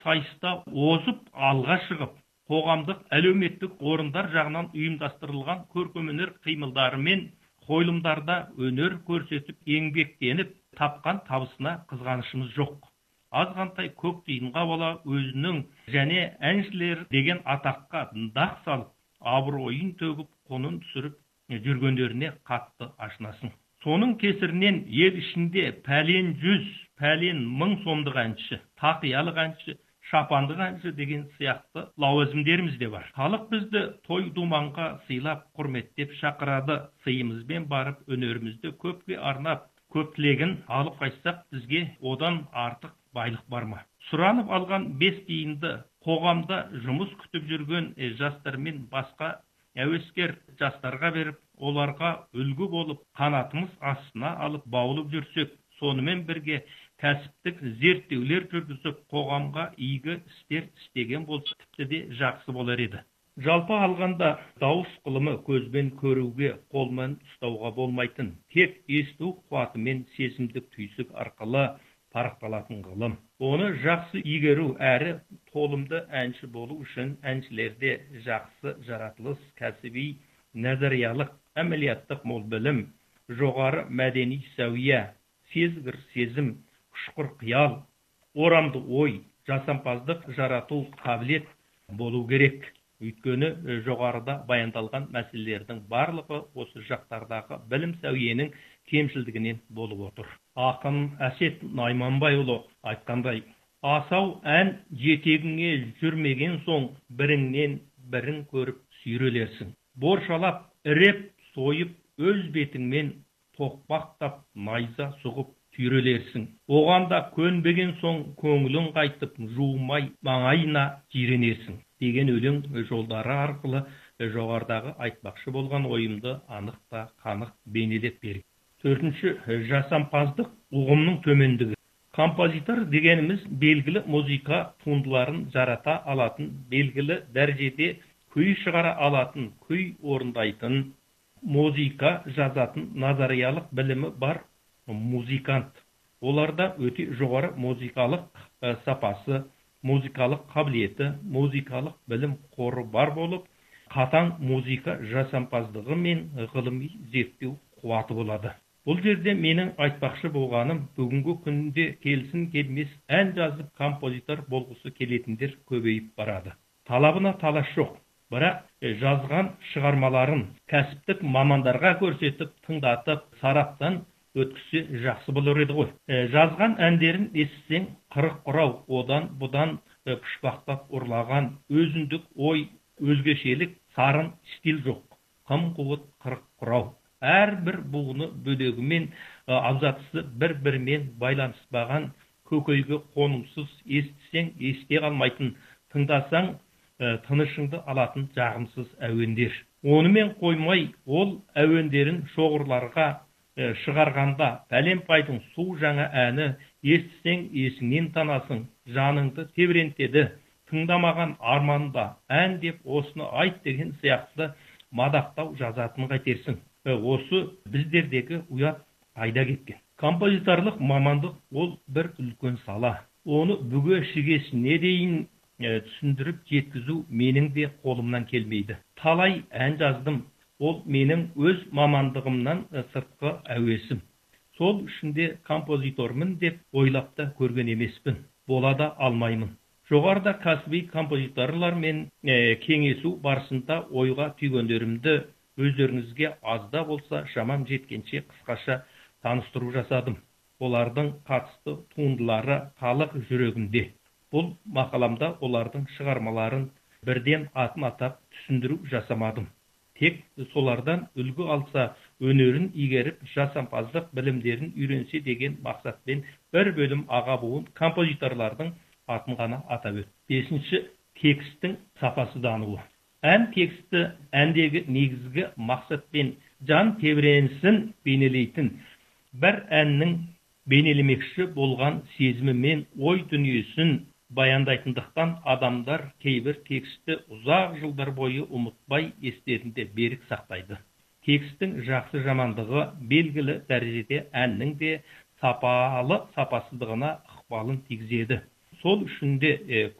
сайыста озып алға шығып, қоғамдық әлеуметтік орындар жағынан ұйымдастырылған көркемөнер қимылдары мен қойылымдарда өнер көрсетіп, еңбектеніп, тапқан табысына қызғанышымыз жоқ. Азғантай көк тиынға бола өзінің және әншілер деген атаққа дақ салып, абыройын төгіп, құнын түсіріп жүргендеріне қатты ашынасың. Соның кесірінен ел ішінде пәлен 100, пәлен 1000 сомдық әнші, тақиялық әнші, шапандық әнші деген сияқты лауазымдеріміз де бар. Халық бізді той думанға сыйлап, құрметтеп шақырады. Сыйымызбен барып, өнерімізді көпке арнап, көп тілегін алып қайтсақ, бізге одан артық байлық бар ма? Сұранып алған 5 тиынды қоғамда жұмыс күтіп жүрген жастар мен басқа әуескер жастарға беріп, оларға үлгі болып, қанатымыз астына алып баулып жүрсек, сонымен бірге кәсіптік зерттеулер жүргізіп, қоғамға игі істер істеген болса, тіпті де жақсы болар еді. Жалпы алғанда, дауыс қылымы көзбен көруге, қолмен ұстауға болмайтын, тек есту қуатымен сезімдік түйсік арқылы парақталатын ғылым. Оны жақсы игеру әрі толымды әнші болу үшін әншілерде жақсы жаратылыс, кәсіби, назариялық, әмелияттық мол білім, жоғары мәдени сәуия, сезгір сезім, ұшқыр қиял, орамды ой, жасампаздық жарату қабілет болу керек. Өйткені жоғарыда баяндалған мәселелердің барлығы осы жақтардағы білім сәуиенің кемшілдігінен болып отыр. Ақын Әсет Найманбайұлы айтқандай, асау ән жетегіңе жүрмеген соң, біріңнен бірін көріп сүйрелерсің. Боршалап, іреп, сойып, өз бетіңмен тоқпақтап, найза сұғып түйрелерсің. Оғанда көнбеген соң, көңілің қайтып, жуымай маңайына жиренерсің. Деген өлең жолдары арқылы жоғарыдағы айтпақшы болған ойымды анық та қанық бейнелеп берді. 4-ші, жасампаздық ұғымның төмендігі. Композитор дегеніміз белгілі музыка туындыларын жарата алатын, белгілі дәрежеде күй шығара алатын, күй орындайтын, музыка жазатын, назариялық білімі бар музыкант. Оларда өте жоғары музыкалық сапасы, музыкалық қабілеті, музыкалық білім қоры бар болып, қатаң музыка жасампаздығы мен ғылыми зерттеу қуаты болады. Бұл жерде менің айтпақшы болғаным, бүгінгі күнде келсін келмес ән жазып композитор болғысы келетіндер көбейіп барады. Талабына талас жоқ, бірақ жазған шығармаларын кәсіптік мамандарға көрсетіп, тыңдатып, сараптан өткісе жақсы болар еді ғой. Жазған әндерін естісең, қырық құрау, одан бұдан пұшпақтап ұрлаған, өзіндік ой, өзгешелік, сарын стиль жоқ. Қым қуыт қырық құрау. Әрбір бұғыны бөлегімен, абзацысы бір-бірімен байланыспаған, көкейге қонымсыз, естісең есте қалмайтын, тыңдасаң тынышыңды алатын жағымсыз әуендер. Онымен қоймай, ол әуендерін шоғырларға шығарғанда пәленбайдың су жаңа әні, естісең есіңнен танасың, жаныңды тебірентеді, тыңдамаған арманда ән деп осыны айт деген сияқты мадақтау жазатын қайтерсің. Осы біздердегі ұят айда кеткен. Композиторлық мамандық ол бір үлкен сала. Оны бүге шігесіне дейін түсіндіріп жеткізу менің де қолымнан келмейді. Талай ән жаздым, ол менің өз мамандығымнан сыртқы әуесім. Сол үшінде композитормын деп ойлап та көрген емеспін. Бола да алмаймын. Жоғарыда кәсіби композиторлармен кеңесу барысында ойға түйгендерімді өздеріңізге азда болса шамам жеткенше қысқаша таныстыру жасадым. Олардың қатысты туындылары халық жүрегінде. Бұл мақаламда олардың шығармаларын бірден атын атап түсіндіру жасамадым. Тек солардан үлгі алса, өнерін игеріп, жасампаздық білімдерін үйренсе деген мақсатпен бір бөлім аға буын композиторлардың атын ғана атап өтті. 5-ші, текстің сапасы дануы. Ән тексті әндегі негізгі мақсатпен жан тебіренісін бейнелейтін, бір әннің бейнелемекші болған сезімі мен ой дүниесін баяндайтындықтан адамдар кейбір тексті ұзақ жылдар бойы ұмытпай естерінде берік сақтайды. Текстің жақсы жамандығы белгілі дәрежеде әннің де сапалы сапасыздығына ықпалын тигізеді. сол үшін де